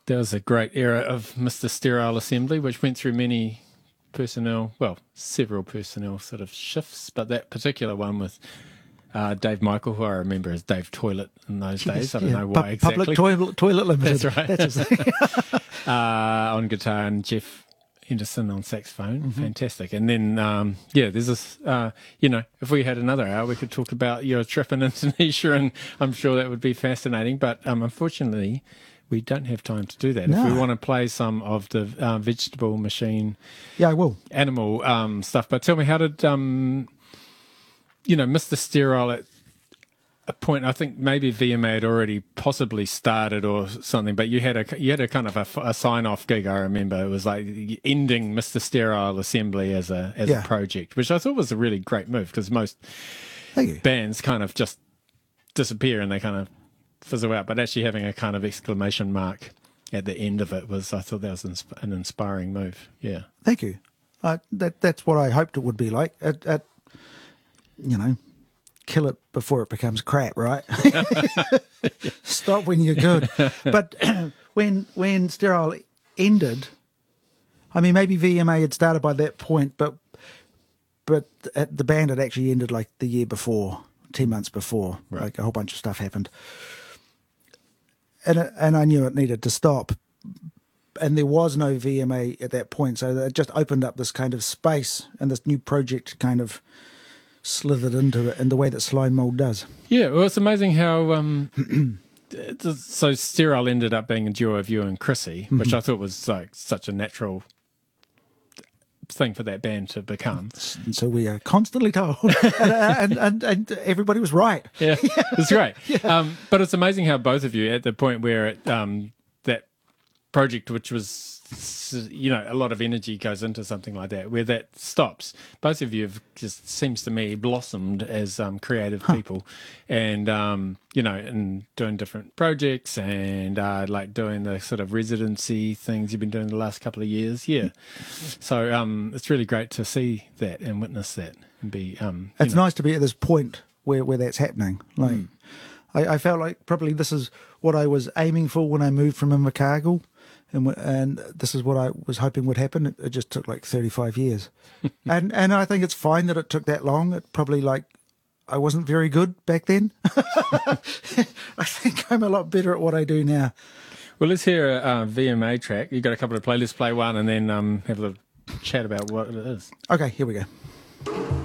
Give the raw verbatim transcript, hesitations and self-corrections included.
There was a great era of Mister Sterile Assembly, which went through many personnel, well, several personnel sort of shifts, but that particular one with uh, Dave Michael, who I remember as Dave Toilet in those Yes, days. I don't yeah. know why Pu- exactly. Public Toilet, toilet Limited. That's right. That's his thing. uh, on guitar, and Jeff Henderson on saxophone. Mm-hmm. Fantastic. And then, um, yeah, there's this, uh, you know, if we had another hour, we could talk about your trip in Indonesia, and I'm sure that would be fascinating. But um, unfortunately, we don't have time to do that. No. If we want to play some of the uh, vegetable machine, Yeah, I will. animal um, stuff. But tell me, how did, um, you know, Mister Sterile at a point, I think maybe V M A had already possibly started or something, but you had a you had a kind of a, a sign off gig. I remember it was like ending Mister Sterile Assembly as a as Yeah. a project, which I thought was a really great move, because most Thank you. bands kind of just disappear and they kind of fizzle out. But actually having a kind of exclamation mark at the end of it was, I thought that was insp- an inspiring move. Yeah. Thank you. Uh, that that's what I hoped it would be like. At, at you know, kill it before it becomes crap, right? Stop when you're good. But when when Sterile ended, I mean, maybe V M A had started by that point, but but at, the band had actually ended like the year before, ten months before. Right. Like a whole bunch of stuff happened, and it, and I knew it needed to stop. And there was no V M A at that point, so it just opened up this kind of space, and this new project kind of slithered into it in the way that Slime Mold does. Yeah, well, it's amazing how. Um, so Sterile ended up being a duo of you and Chrissy, which Mm-hmm. I thought was like such a natural thing for that band to become. And so we are constantly told, and, and, and, and everybody was right. Yeah, it's great. Um, but it's amazing how both of you, at the point where it, um, that project, which was, you know, a lot of energy goes into something like that, where that stops, both of you have just, seems to me, blossomed as um, creative people, and um, you know, and doing different projects, and uh, like doing the sort of residency things you've been doing the last couple of years. Yeah, so um, it's really great to see that and witness that and be. Um, you It's know, nice to be at this point where, where that's happening. Like, I, I felt like probably this is what I was aiming for when I moved from Invercargill. And, w- and this is what I was hoping would happen. It, it just took like thirty-five years. and and I think it's fine that it took that long. It probably like, I wasn't very good back then. I think I'm a lot better at what I do now. Well, let's hear a uh, V M A track. You've got a couple of playlists, play one, and then um, have a little chat about what it is. Okay, here we go.